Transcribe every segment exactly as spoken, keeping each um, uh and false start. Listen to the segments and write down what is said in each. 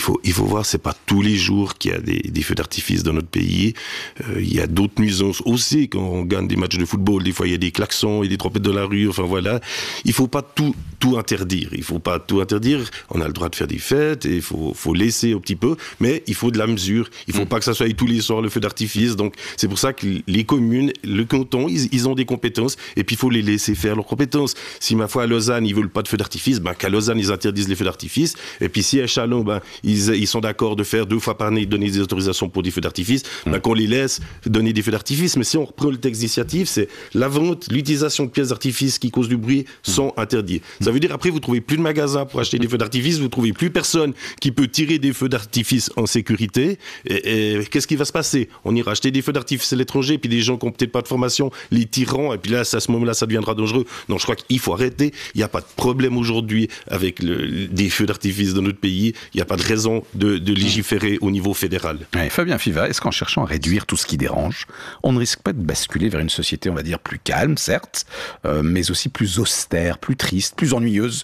faut, il faut voir, c'est pas tous les jours qu'il y a des, des feux d'artifice dans notre pays. Euh, il y a d'autres nuisances aussi. Quand on gagne des matchs de football, des fois il y a des klaxons et des trompettes dans la rue. Enfin voilà, il faut pas tout, tout interdire. Il faut pas tout interdire. On a le droit de faire des fêtes et il faut, faut laisser un petit peu, mais il faut de la mesure. Il faut mmh. pas que ça soit tous les soirs le feu d'artifice. Donc c'est pour ça que les communes, le canton, ils, ils ont des compétences et puis il faut les laisser faire leurs compétences. Si ma foi à Lausanne ils veulent pas de feux d'artifice, ben qu'à Lausanne ils interdisent les feux d'artifice. Et puis si à Châlons, ben ils, ils sont d'accord de faire deux fois par année donner des autorisations pour des feux d'artifice, mmh. ben qu'on les laisse donner des feux d'artifice. Mais si on reprend le texte d'initiative, c'est la vente, l'utilisation de pièces d'artifice qui causent du bruit sont interdits. Mmh. Ça veut dire après vous trouvez plus de magasins pour acheter des feux d'artifice, vous trouvez plus personne qui peut tirer des feux d'artifice en sécurité. Et, et qu'est-ce qui va se passer? On ira acheter des feux d'artifice à l'étranger, puis des gens qui n'ont peut-être pas de formation les tireront, et puis là, à ce moment-là, ça deviendra dangereux. Donc je crois qu'il faut arrêter. Il n'y a pas de problème aujourd'hui avec le, des feux d'artifice dans notre pays. Il n'y a pas de raison de, de légiférer au niveau fédéral. Ouais, Fabien Fiva, est-ce qu'en cherchant à réduire tout ce qui dérange, on ne risque pas de basculer vers une société, on va dire, plus calme, certes, euh, mais aussi plus austère, plus triste, plus ennuyeuse?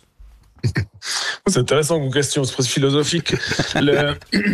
C'est intéressant comme question, c'est presque philosophique. Le,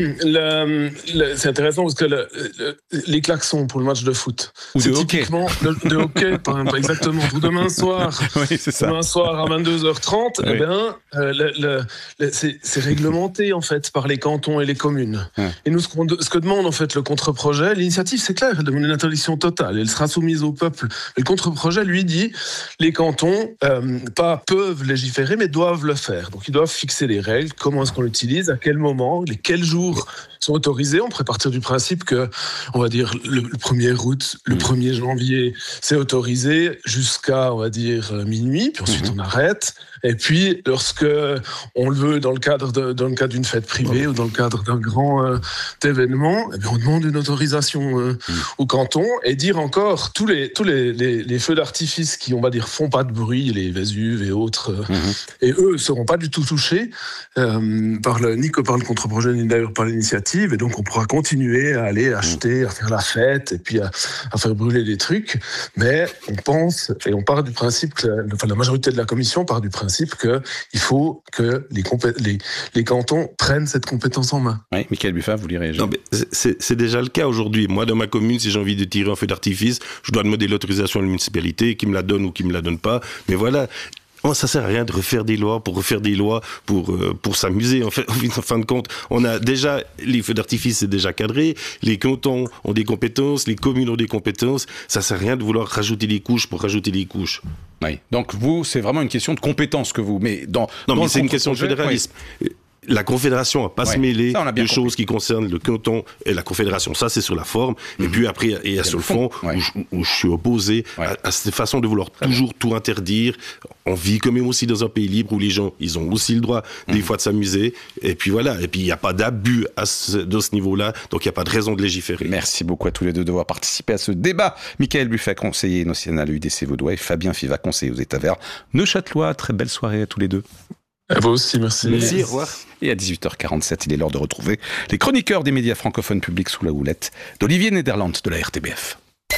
le, le, c'est intéressant parce que le, le, les klaxons pour le match de foot, ou c'est de typiquement hockey. De, de hockey, par exemple, exactement. Pour demain soir, oui, c'est ça. demain soir à vingt-deux heures trente, oui. eh ben, euh, le, le, le, c'est, c'est réglementé en fait par les cantons et les communes. Oui. Et nous, ce, qu'on, ce que demande en fait le contre-projet, l'initiative, c'est clair, elle demande une interdiction totale. Elle sera soumise au peuple. Mais le contre-projet lui dit, les cantons euh, pas peuvent légiférer, mais doivent le faire. Donc ils doivent fixer les règles, comment est-ce qu'on l'utilise, à quel moment, les quels jours sont autorisés. On pourrait partir du principe que, on va dire, le, le premier août, le premier janvier, c'est autorisé jusqu'à, on va dire, minuit, puis ensuite mmh. on arrête. Et puis, lorsque on le veut dans le cadre, de, dans le cadre d'une fête privée mmh. ou dans le cadre d'un grand euh, événement, eh bien, on demande une autorisation euh, mmh. au canton et dire encore tous les, tous les, les, les feux d'artifice qui, on va dire, font pas de bruit, les Vésuves et autres, euh, mmh. et eux ne seront pas du tout touchés euh, par le, ni que par le contre-projet, ni d'ailleurs par l'initiative. Et donc, on pourra continuer à aller acheter, à faire la fête et puis à, à faire brûler des trucs. Mais on pense et on part du principe que, la, enfin, la majorité de la commission part du principe qu'il faut que les, compé- les, les cantons prennent cette compétence en main. Oui, Michael Buffat, vous voulez réagir? Non, mais c'est, c'est déjà le cas aujourd'hui. Moi, dans ma commune, si j'ai envie de tirer un feu d'artifice, je dois demander l'autorisation à la municipalité, qui me la donne ou qui me la donne pas. Mais voilà. Oh, ça sert à rien de refaire des lois pour refaire des lois pour euh, pour s'amuser. En fait, en fin de compte, on a déjà les feux d'artifice, c'est déjà cadré. Les cantons ont des compétences, les communes ont des compétences. Ça sert à rien de vouloir rajouter des couches pour rajouter des couches. Oui. Donc vous, c'est vraiment une question de compétence que vous. Mais dans non, dans mais c'est une question de fédéralisme. Oui. La Confédération n'a pas ouais, se mêler de choses qui concernent le canton et la Confédération. Ça, c'est sur la forme. Mmh. Et puis après, il y a sur le fond, ouais. où, je, où je suis opposé ouais. à, à cette façon de vouloir Très toujours bien. tout interdire. On vit quand même aussi dans un pays libre où les gens, ils ont aussi le droit, des mmh. fois, de s'amuser. Et puis voilà. Et puis, il n'y a pas d'abus à ce, de ce niveau-là. Donc, il n'y a pas de raison de légiférer. Merci beaucoup à tous les deux d'avoir participé à ce débat. Michael Buffet, conseiller national à l'U D C Vaudois, et Fabien Fiva, conseiller aux États Verts Neuchâtelois. Très belle soirée à tous les deux. À vous aussi, merci. Merci, au revoir. Et à dix-huit heures quarante-sept, il est l'heure de retrouver les chroniqueurs des médias francophones publics sous la houlette d'Olivier Nederland de la R T B F.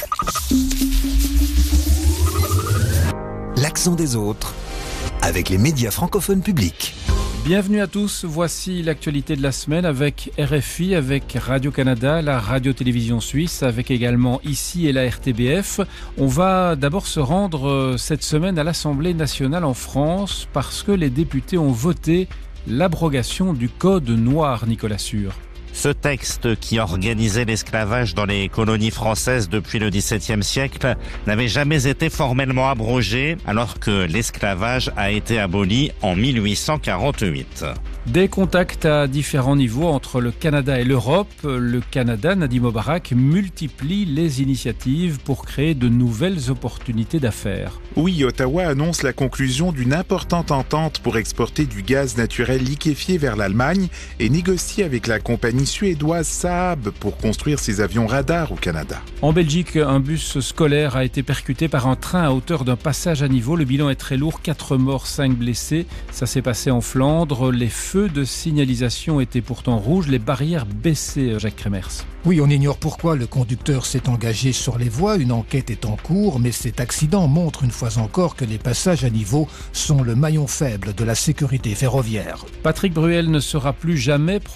L'accent des autres avec les médias francophones publics. Bienvenue à tous, voici l'actualité de la semaine avec R F I, avec Radio-Canada, la radio-télévision suisse, avec également ici et la R T B F. On va d'abord se rendre cette semaine à l'Assemblée nationale en France parce que les députés ont voté l'abrogation du Code noir, Nicolas Sûr. Ce texte qui organisait l'esclavage dans les colonies françaises depuis le dix-septième siècle n'avait jamais été formellement abrogé alors que l'esclavage a été aboli en mille huit cent quarante-huit. Des contacts à différents niveaux entre le Canada et l'Europe. Le Canada, Nadim Obarak, multiplie les initiatives pour créer de nouvelles opportunités d'affaires. Oui, Ottawa annonce la conclusion d'une importante entente pour exporter du gaz naturel liquéfié vers l'Allemagne et négocie avec la compagnie suédoise Saab pour construire ses avions radars au Canada. En Belgique, un bus scolaire a été percuté par un train à hauteur d'un passage à niveau. Le bilan est très lourd, quatre morts, cinq blessés. Ça s'est passé en Flandre. Les feux de signalisation étaient pourtant rouges, les barrières baissaient, Jacques Kremers. Oui, on ignore pourquoi le conducteur s'est engagé sur les voies. Une enquête est en cours, mais cet accident montre une fois encore que les passages à niveau sont le maillon faible de la sécurité ferroviaire. Patrick Bruel ne sera plus jamais